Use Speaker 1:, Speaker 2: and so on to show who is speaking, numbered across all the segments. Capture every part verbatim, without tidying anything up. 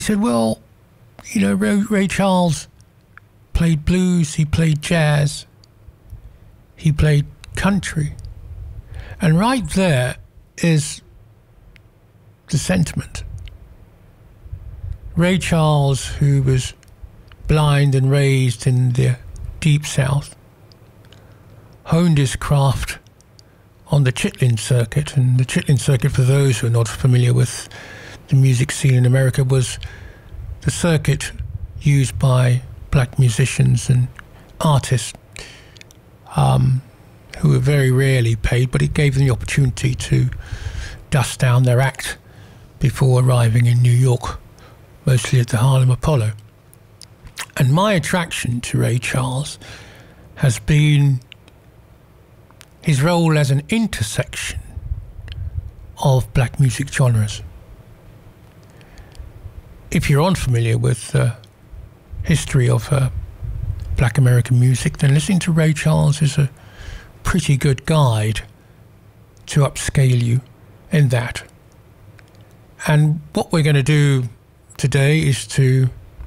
Speaker 1: He said, well, you know, Ray, Ray Charles played blues, he played jazz, he played country. And right there is the sentiment. Ray Charles, who was blind and raised in the Deep South, honed his craft on the Chitlin circuit. And the Chitlin circuit, for those who are not familiar with the music scene in America, was the circuit used by black musicians and artists um, who were very rarely paid, but it gave them the opportunity to dust down their act before arriving in New York, mostly at the Harlem Apollo. And my attraction to Ray Charles has been his role as an intersection of black music genres. If you're unfamiliar with the history of uh, black American music, then listening to Ray Charles is a pretty good guide to upscale you in that. And what we're going to do today is to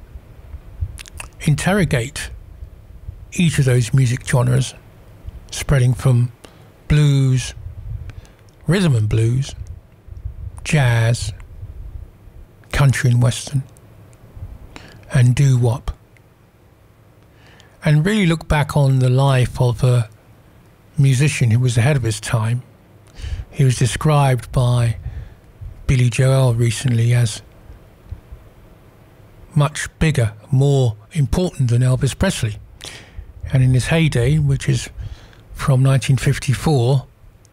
Speaker 1: interrogate each of those music genres, spreading from blues, rhythm and blues, jazz, country and western, and doo-wop, and really look back on the life of a musician who was ahead of his time. He was described by Billy Joel recently as much bigger, more important than Elvis Presley. And in his heyday, which is from nineteen fifty-four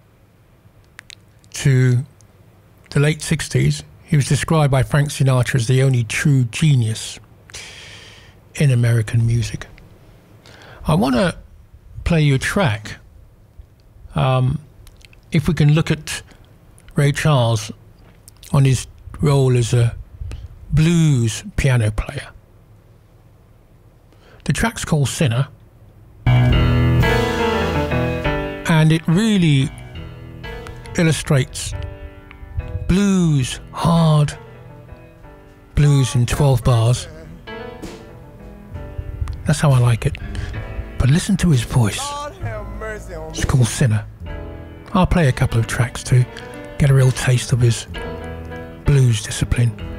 Speaker 1: to the late sixties, he was described by Frank Sinatra as the only true genius in American music. I want to play you a track. Um, if we can look at Ray Charles on his role as a blues piano player. The track's called Sinner, and it really illustrates blues, hard blues in twelve bars. That's how I like it. But listen to his voice. It's called Sinner. I'll play a couple of tracks to get a real taste of his blues discipline.